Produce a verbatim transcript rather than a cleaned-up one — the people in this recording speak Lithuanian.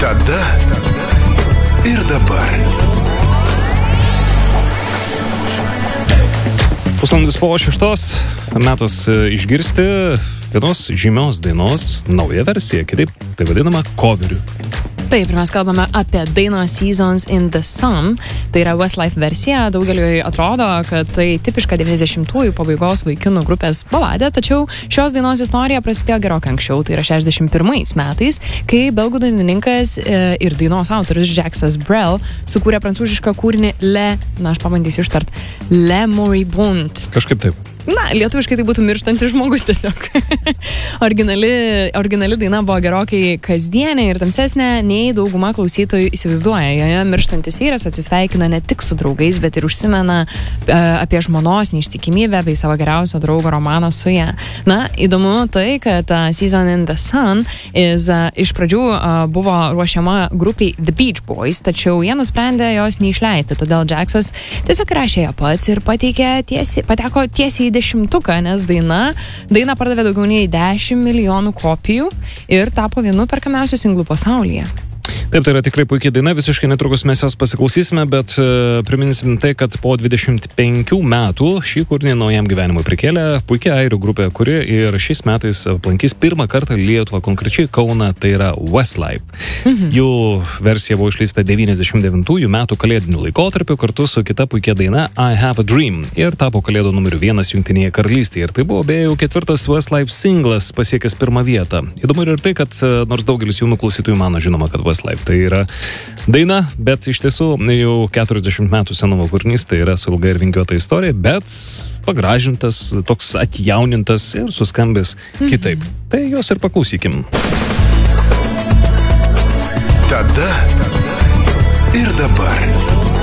Tada ir dabar. Pusvalandis po šeštos, metas išgirsti vienos žymios dainos naują versiją, kitaip tai vadinama coveriu. Taip, ir mes kalbame apie dainą Seasons in the Sun. Tai yra Westlife versija. Daugeliui atrodo, kad tai tipiška devyniasdešimtųjų pabaigos vaikinų grupės baladė, tačiau šios dainos istorija prasidėjo gerokai anksčiau, tai yra šešiasdešimt pirmais metais, kai belgų dainininkas e, ir dainos autorius Jacques Brel sukūrė prancūzišką kūrinį Le, na aš pabandysiu ištart, Le Moribund. Kažkaip taip. Na, lietuviškai tai būtų mirštantis žmogus tiesiog. originali, originali daina buvo gerokai kasdienė ir tamsesnė, nei dauguma klausytojų įsivaizduoja. Joje mirštantis vyras atsisveikina ne tik su draugais, bet ir užsimena e, apie žmonos neištikimybę bei savo geriausio draugo romaną su ja. Na, įdomu tai, kad uh, Season in the Sun is, uh, iš pradžių uh, buvo ruošiama grupiai The Beach Boys, tačiau jie nusprendė jos neišleisti, todėl Jacksas tiesiog rašė ją pats ir pateikė tiesiai, pateko tiesiai dešimtuką, nes daina, daina pardavė daugiau nei dešimt milijonų kopijų ir tapo vienu perkamiausių singlų pasaulyje. Taip, tai yra tikrai puikiai daina, visiškai netrukus mes jos pasiklausysime, bet uh, priminsim tai, kad po dvidešimt penkių metų šį kūrinį naujam gyvenimui prikėlė puikia airių grupė, kuri ir šiais metais aplankys pirmą kartą Lietuvą, konkrečiai Kauną, tai yra Westlife. Mhm. Jų versija buvo išleista devyniasdešimt devintųjų metų kalėdiniu laikotarpiu kartu su kita puikia daina I Have a Dream ir tapo kalėdų numeriu vienas Jungtinėje karalystėje. Ir tai buvo beje jau ketvirtas Westlife singlas pasiekęs pirmą vietą. Įdomu ir tai, kad nors daugelis jaunų klausytojų mano žinoma, kad Westlife tai yra daina, bet iš tiesų jau keturiasdešimt metų senumo kūrinys, tai yra su ilga ir vingiuota istorija, bet pagražintas, toks atjaunintas ir suskambęs mhm. kitaip. Tai jos ir paklausykim. Tada ir dabar.